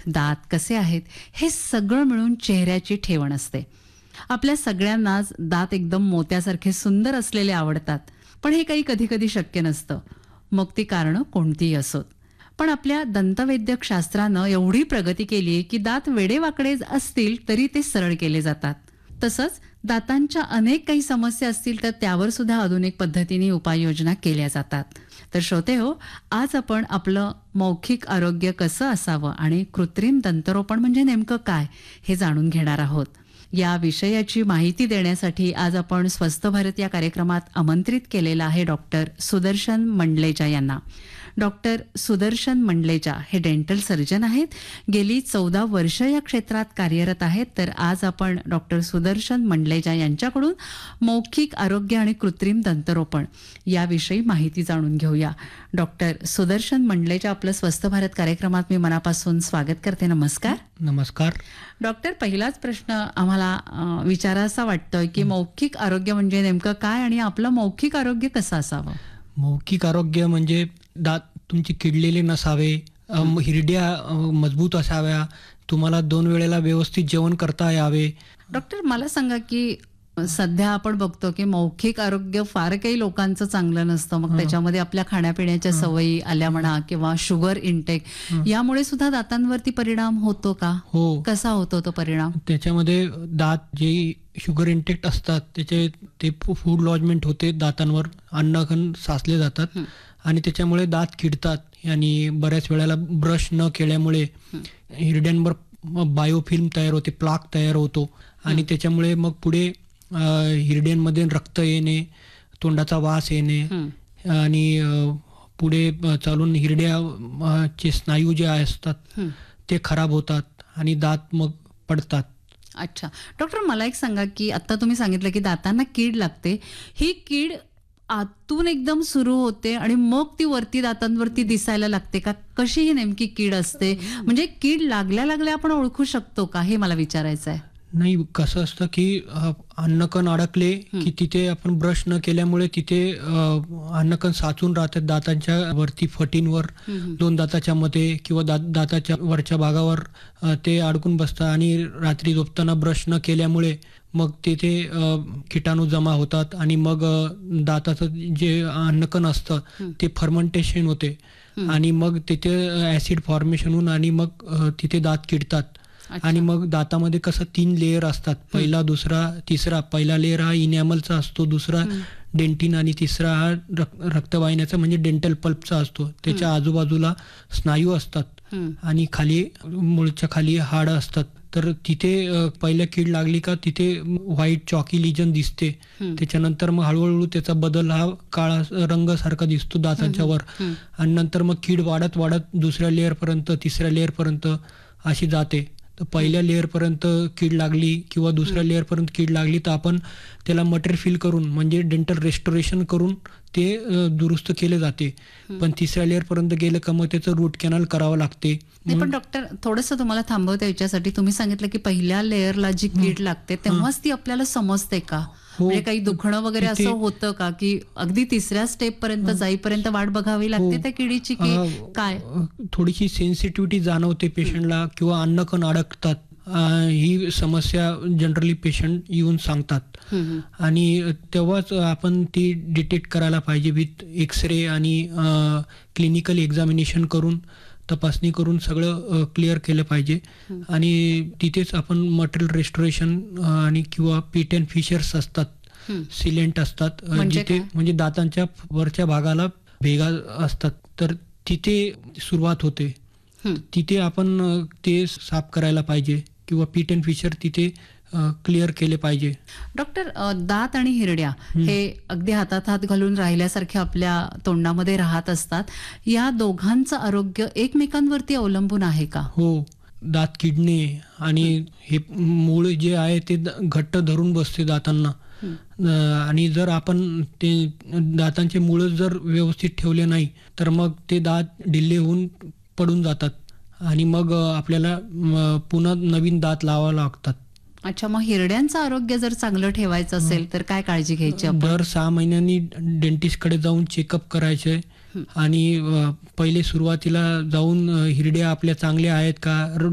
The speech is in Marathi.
दात कसे आहेत, हे सगळं मिळून चेहऱ्याची ठेवण असते. आपल्या सगळ्यांनाच दात एकदम मोत्यासारखे सुंदर असलेले आवडतात, पण हे काही कधी कधी शक्य नसतं, मग ती कारणं कोणतीही असोत. पण आपल्या दंतवैद्यक शास्त्रानं एवढी प्रगती केली आहे की दात वेडेवाकडे असतील तरी ते सरळ केले जातात. तसंच दातांच्या अनेक काही समस्या असतील तर त्यावर सुद्धा आधुनिक पद्धतीने उपाययोजना केल्या जातात. तर श्रोते हो, आज आपण आपलं मौखिक आरोग्य कसं असावं आणि कृत्रिम दंतरोपण म्हणजे नेमकं काय हे जाणून घेणार आहोत. या विषयाची माहिती देण्यासाठी आज आपण स्वस्थ भारत या कार्यक्रमात आमंत्रित केलेला आहे डॉक्टर सुदर्शन मंडलेचा यांना. डॉक्टर सुदर्शन मंडलेचा हे डेंटल सर्जन आहेत. गेली 14 वर्ष या क्षेत्रात कार्यरत आहेत. तर आज आपण डॉक्टर सुदर्शन मंडलेचा यांच्याकडून मौखिक आरोग्य आणि कृत्रिम दंतरोपण याविषयी माहिती जाणून घेऊया. डॉक्टर सुदर्शन मंडलेचा, आपलं स्वस्थ भारत कार्यक्रमात मी मनापासून स्वागत करते. नमस्कार. नमस्कार. डॉक्टर, पहिलाच प्रश्न आम्हाला विचारायचा वाटतोय की मौखिक आरोग्य म्हणजे नेमकं काय आणि आपलं मौखिक आरोग्य कसं असावं? मौखिक आरोग्य म्हणजे दात तुमचे किडलेले नसावे, हिरड्या मजबूत असाव्या, तुम्हाला 2 वेळेला व्यवस्थित जेवण करता यावे. डॉक्टर, मला सांगा की सध्या आपण बघतो की मौखिक आरोग्य फार काही लोकांचं चांगलं नसतं. मग त्याच्यामध्ये आपल्या खाण्यापिण्याच्या सवयी आल्या म्हणा किंवा शुगर इनटेक, यामुळे सुद्धा दातांवरती परिणाम होतो का? हो. कसा होतो तो परिणाम? त्याच्यामध्ये दात जे शुगर इंटेक्ट असतात ते फूड लॉजमेंट होते दातांवर, अन्नकण साचले जातात आणि त्याच्यामुळे दात किडतात आणि बऱ्याच वेळेला ब्रश न केल्यामुळे हिरड्यांवर बायोफिल्म तयार होते, प्लाक तयार होतो आणि त्याच्यामुळे मग पुढे हिरड्यांमध्ये रक्त येणे, तोंडाचा वास येणे आणि पुढे चालून हिरड्याचे स्नायू जे असतात ते खराब होतात आणि दात मग पडतात. अच्छा डॉक्टर, मला एक सांगा की आता तुम्ही सांगितलं की दातांना कीड लागते. ही कीड आतून एकदम सुरू होते आणि मग ती वरती दातांवरती दिसायला लागते का? कशी ही नेमकी कीड असते? म्हणजे कीड लागल्या लागल्या आपण ओळखू शकतो का, हे मला विचारायचं आहे. नाही, कसं असतं की अन्नकण अडकले की तिथे आपण ब्रश न केल्यामुळे तिथे अन्नकण साचून राहतात दातांच्या वरती, फटींवर, 2 दाताच्या मध्ये किंवा दाताच्या वरच्या भागावर ते अडकून बसतात आणि रात्री झोपताना ब्रश न केल्यामुळे मग तिथे किटाणू जमा होतात आणि मग दाताचं जे अन्नकण असतं ते फर्मेंटेशन होते आणि मग तिथे ऍसिड फॉर्मेशन होऊन आणि मग तिथे दात किडतात. आणि मग दातामध्ये कसं 3 लेयर असतात, पहिला, दुसरा, तिसरा. पहिला लेयर हा इनॅमलचा असतो, दुसरा डेंटिन आणि तिसरा हा रक्तवाहिन्याचा म्हणजे डेंटल पल्पचा असतो. त्याच्या आजूबाजूला स्नायू असतात आणि खाली मूळच्या खाली हाड असतात. तर तिथे पहिल्या कीड लागली का तिथे व्हाईट चॉकी लिजन दिसते. त्याच्यानंतर मग हळूहळू त्याचा बदल हा काळा रंग सारखा दिसतो दातांच्या वर आणि नंतर मग कीड वाढत वाढत दुसऱ्या लेअर पर्यंत, तिसऱ्या लेअर पर्यंत अशी जाते. तर पहिल्या लेअर पर्यंत कीड लागली किंवा दुसऱ्या लेअर पर्यंत कीड लागली तर आपण त्याला मटेरियल फिल करून म्हणजे डेंटल रेस्टोरेशन करून ते दुरुस्त केले जाते. पण तिसऱ्या लेअर पर्यंत गेलं का मग त्याचं रूट कॅनल करावं लागते. नाही, पण डॉक्टर थोडंसं तुम्हाला थांबवते याच्यासाठी. तुम्ही सांगितलं की पहिल्या लेअरला जी कीड लागते तेव्हाच ती आपल्याला समजते का? म्हणजे काही दुखणं वगैरे असं होतं का की अगदी तिसऱ्या स्टेप पर्यंत जाईपर्यंत वाट बघावी लागते त्या किडीची की काय? थोडीशी सेन्सिटिव्हिटी जाणवते पेशंटला किंवा अन्नकण अडकतात, ही समस्या जनरली पेशंट येऊन सांगतात आणि तेव्हाच आपण ती डिटेक्ट करायला पाहिजे विथ एक्सरे आणि क्लिनिकल एक्झामिनेशन करून, तपासणी करून सगळं क्लिअर केलं पाहिजे आणि तिथेच आपण मटेरियल रेस्टोरेशन आणि किंवा पीट अँड फिशर्स असतात, सिलेंट असतात, म्हणजे दातांच्या वरच्या भागाला भेगा असतात, तर तिथे सुरुवात होते. तिथे आपण ते साफ करायला पाहिजे किंवा पीट अँड फिशर तिथे क्लिअर केले पाहिजे. डॉक्टर, दात आणि हिरड्या हे अगदी हातात हात घालून राहिल्यासारखे आपल्या तोंडामध्ये राहत असतात. या दोघांचं आरोग्य एकमेकांवरती अवलंबून आहे का? हो, दात किडणे आणि हे मूळ जे आहे ते घट्ट धरून बसते दातांना आणि जर आपण ते दातांचे मूळ जर व्यवस्थित ठेवले नाही तर मग ते दात ढिल्ले होऊन पडून जातात आणि मग आपल्याला पुन्हा नवीन दात लावावे लागतात. अच्छा, मग हिरड्यांचं आरोग्य जर चांगलं ठेवायचं असेल तर काय काळजी घ्यायची? दर 6 महिन्यांनी डेंटिस्टकडे जाऊन चेकअप करायचे आणि पहिले सुरुवातीला जाऊन हिरड्या आपल्या चांगल्या आहेत का,